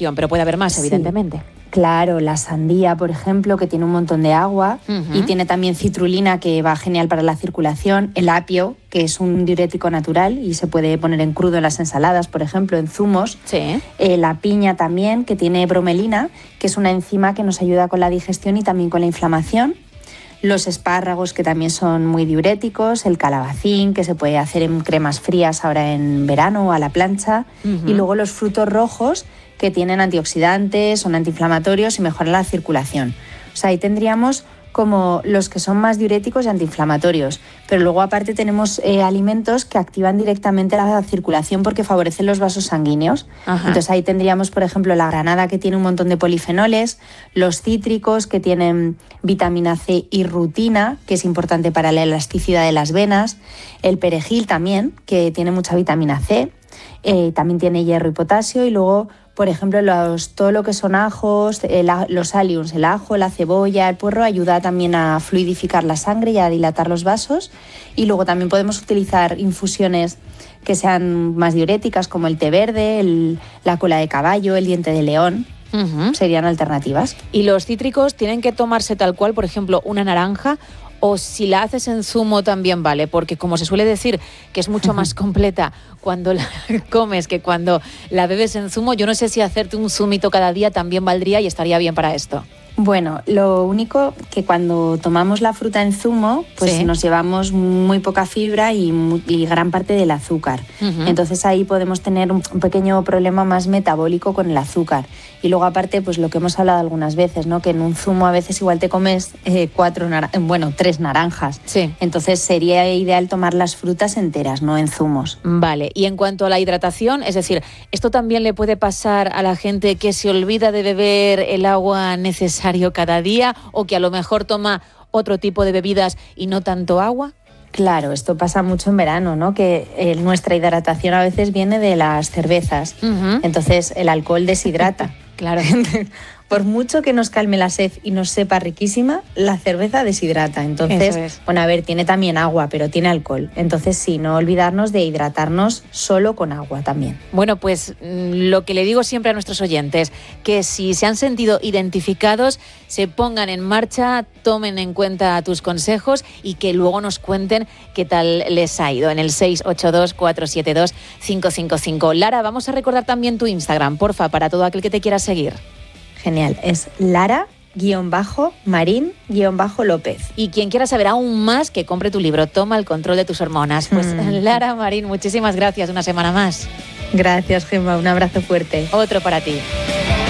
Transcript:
ocasión, pero puede haber más, evidentemente. Claro, la sandía, por ejemplo, que tiene un montón de agua y tiene también citrulina, que va genial para la circulación. El apio, que es un diurético natural y se puede poner en crudo en las ensaladas, por ejemplo, en zumos. Sí. La piña también, que tiene bromelina, que es una enzima que nos ayuda con la digestión y también con la inflamación. Los espárragos, que también son muy diuréticos, el calabacín, que se puede hacer en cremas frías ahora en verano o a la plancha, y luego los frutos rojos, que tienen antioxidantes, son antiinflamatorios y mejoran la circulación. O sea, ahí tendríamos como los que son más diuréticos y antiinflamatorios, pero luego aparte tenemos alimentos que activan directamente la circulación porque favorecen los vasos sanguíneos. Entonces ahí tendríamos, por ejemplo, la granada, que tiene un montón de polifenoles, los cítricos, que tienen vitamina C y rutina, que es importante para la elasticidad de las venas, el perejil también, que tiene mucha vitamina C, también tiene hierro y potasio, y luego, por ejemplo, todo lo que son ajos, los alliums, el ajo, la cebolla, el puerro, ayuda también a fluidificar la sangre y a dilatar los vasos. Y luego también podemos utilizar infusiones que sean más diuréticas, como el té verde, la cola de caballo, el diente de león. Serían alternativas. ¿Y los cítricos tienen que tomarse tal cual, por ejemplo, una naranja? O si la haces en zumo también vale, porque como se suele decir que es mucho más completa cuando la comes que cuando la bebes en zumo, yo no sé si hacerte un zumito cada día también valdría y estaría bien para esto. Bueno, lo único que cuando tomamos la fruta en zumo, pues nos llevamos muy poca fibra y gran parte del azúcar. Entonces ahí podemos tener un pequeño problema más metabólico con el azúcar. Y luego aparte, pues lo que hemos hablado algunas veces, ¿no? Que en un zumo a veces igual te comes 3 naranjas. Sí. Entonces sería ideal tomar las frutas enteras, no en zumos. Vale, y en cuanto a la hidratación, es decir, ¿esto también le puede pasar a la gente que se olvida de beber el agua necesario cada día o que a lo mejor toma otro tipo de bebidas y no tanto agua? Claro, esto pasa mucho en verano, ¿no? Que nuestra hidratación a veces viene de las cervezas. Entonces el alcohol deshidrata. Claro. Por mucho que nos calme la sed y nos sepa riquísima, la cerveza deshidrata. Entonces, bueno, a ver, tiene también agua, pero tiene alcohol. Entonces, sí, no olvidarnos de hidratarnos solo con agua también. Bueno, pues lo que le digo siempre a nuestros oyentes, que si se han sentido identificados, se pongan en marcha, tomen en cuenta tus consejos y que luego nos cuenten qué tal les ha ido en el 682-472-555. Lara, vamos a recordar también tu Instagram, porfa, para todo aquel que te quiera seguir. Genial, es Lara-Marín-López. Y quien quiera saber aún más, que compre tu libro, Toma el control de tus hormonas. Pues Lara Marín, muchísimas gracias, una semana más. Gracias, Gemma, un abrazo fuerte. Otro para ti.